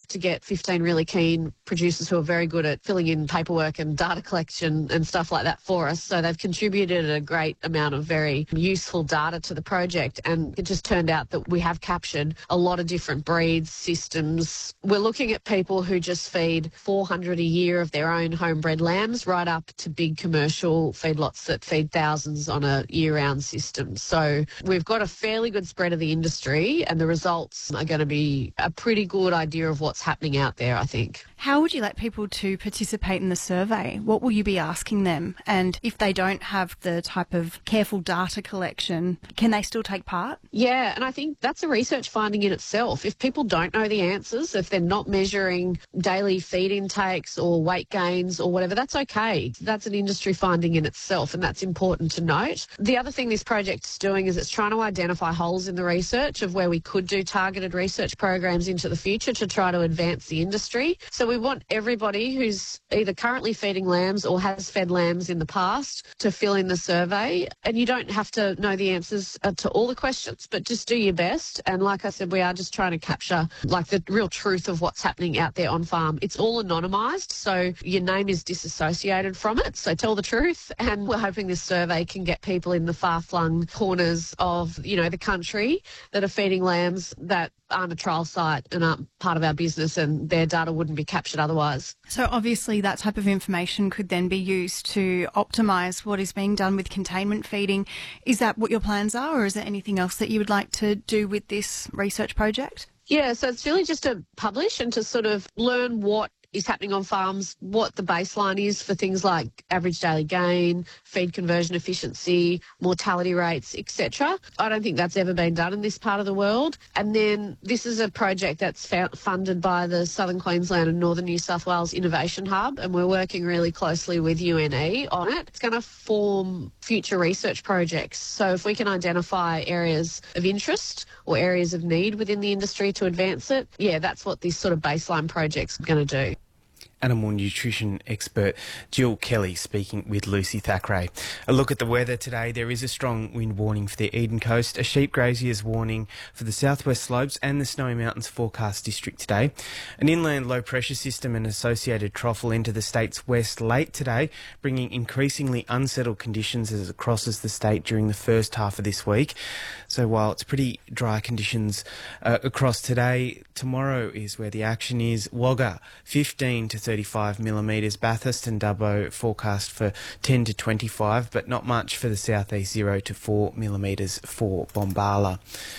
to get 15 really keen producers who are very good at filling in paperwork and data collection and stuff like that for us. So they've contributed a great amount of very useful data to the project, and it just turned out that we have captured a lot of different breeds, systems. We're looking at people who just feed 400 a year of their own homebred lambs right up to big commercial feedlots that feed thousands on a year-round system. So we've got a fairly good spread of the industry, and the results are going to be a pretty good idea of what's happening out there, I think. How would you like people to participate in the survey? What will you be asking them? And if they don't have the type of careful data collection, can they still take part? Yeah, and I think that's a research finding in itself. If people don't know the answers, if they're not measuring daily feed intakes or weight gains or whatever, that's okay. That's an industry finding in itself, and that's important to note. The other thing this project's doing is it's trying to identify holes in the research of where we could do targeted research programs into the future to try to advance the industry. So we want everybody who's either currently feeding lambs or has fed lambs in the past to fill in the survey. And you don't have to know the answers to all the questions, but just do your best. And like I said, we are just trying to capture like the real truth of what's happening out there on farm. It's all anonymised, so your name is disassociated from it. So tell the truth. And we're hoping this survey can get people in the far-flung corners of, you know, the country that are feeding lambs that aren't a trial site and aren't part of our business, and their data wouldn't be captured otherwise. So obviously that type of information could then be used to optimise what is being done with containment feeding. Is that what your plans are, or is there anything else that you would like to do with this research project? Yeah, so it's really just to publish and to sort of learn what is happening on farms, what the baseline is for things like average daily gain, feed conversion efficiency, mortality rates, etc. I don't think that's ever been done in this part of the world. And then this is a project that's funded by the Southern Queensland and Northern New South Wales Innovation Hub, and we're working really closely with UNE on it. It's going to form future research projects. So if we can identify areas of interest or areas of need within the industry to advance it, yeah, that's what this sort of baseline project's going to do. Animal nutrition expert Jill Kelly speaking with Lucy Thackeray. A look at the weather today. There is a strong wind warning for the Eden Coast, a sheep grazier's warning for the southwest slopes and the Snowy Mountains forecast district today. An inland low pressure system and associated trough will enter the state's west late today, bringing increasingly unsettled conditions as it crosses the state during the first half of this week. So while it's pretty dry conditions across today, tomorrow is where the action is. Wagga 15 to 35 millimetres, Bathurst and Dubbo forecast for 10 to 25, but not much for the southeast, 0 to 4 millimetres for Bombala.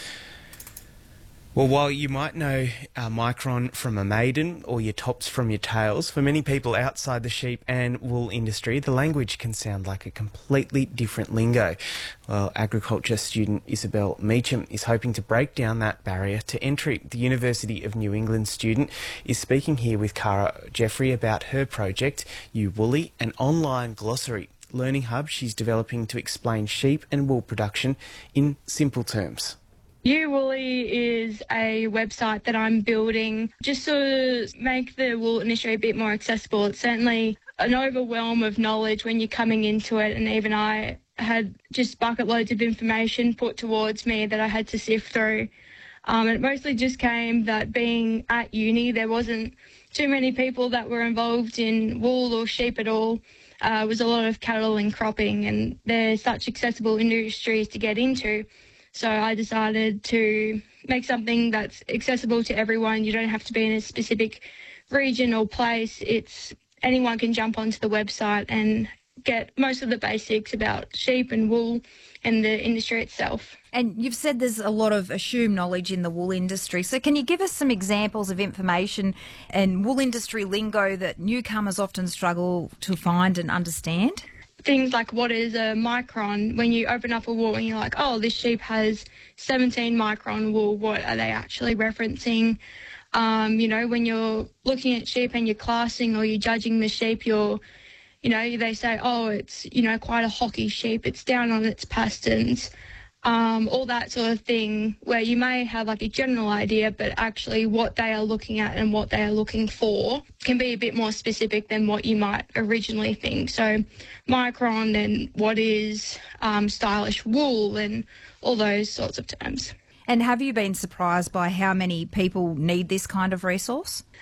Well, while you might know a micron from a maiden or your tops from your tails, for many people outside the sheep and wool industry, the language can sound like a completely different lingo. Well, agriculture student Isabel Meacham is hoping to break down that barrier to entry. The University of New England student is speaking here with Cara Jeffrey about her project, You Woolly, an online glossary learning hub she's developing to explain sheep and wool production in simple terms. You Woolly is a website that I'm building just to make the wool industry a bit more accessible. It's certainly an overwhelm of knowledge when you're coming into it, and even I had just bucket loads of information put towards me that I had to sift through. And it mostly just came that being at uni, there wasn't too many people that were involved in wool or sheep at all. It was a lot of cattle and cropping, and they're such accessible industries to get into. So I decided to make something that's accessible to everyone. You don't have to be in a specific region or place. Anyone can jump onto the website and get most of the basics about sheep and wool and the industry itself. And you've said there's a lot of assumed knowledge in the wool industry. So can you give us some examples of information and wool industry lingo that newcomers often struggle to find and understand? Things like what is a micron. When you open up a wool and you're like, oh, this sheep has 17 micron wool, what are they actually referencing? When you're looking at sheep and you're classing or you're judging the sheep, they say, oh, it's, quite a hockey sheep, it's down on its pasterns. All that sort of thing, where you may have like a general idea, but actually what they are looking at and what they are looking for can be a bit more specific than what you might originally think. So micron and what is stylish wool and all those sorts of terms. And have you been surprised by how many people need this kind of resource?